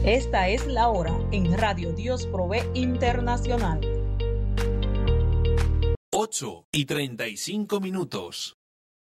Esta es la hora en Radio Dios Provee Internacional. 8:35.